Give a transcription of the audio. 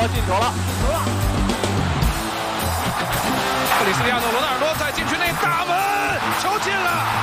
进球了。 克里斯蒂亚诺·罗纳尔多在禁区内打门，球进了。